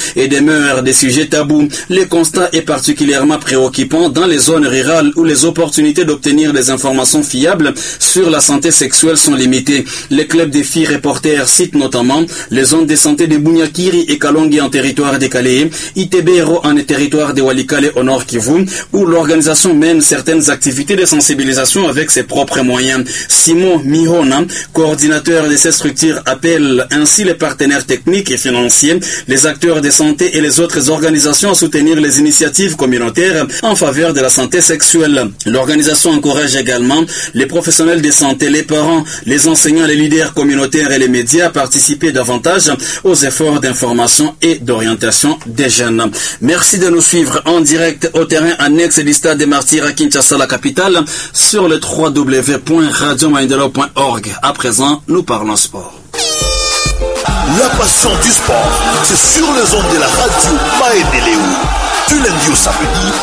et demeure des sujets tabous. Le constat est particulièrement préoccupant dans les zones rurales où les opportunités d'obtenir des informations fiables sur la santé sexuelle sont limitées. Les clubs des filles reporters citent notamment les zones de santé de Bunyakiri et Kalongi en territoire de Kalehe, Itebero en territoire de Walikale au nord Kivu, où l'organisation mène certaines activités de sensibilisation avec ses propres moyens. Simon Mihona, coordinateur de ces structures, appelle ainsi les partenaires techniques et financiers, les acteurs de santé et les autres organisations à soutenir les initiatives communautaires en faveur de la santé sexuelle. L'organisation encourage également les professionnels de santé, les parents, les enseignants, les leaders communautaires et les médias à participer davantage aux efforts d'information et d'orientation des jeunes. Merci de nous suivre en direct au terrain annexe du stade des Martyrs à Kinshasa, la capitale, sur le www.radiomaendeleo.org. À présent, nous parlons sport. La passion du sport, c'est sur les ondes de la radio Maendeleo. Du lundi au samedi,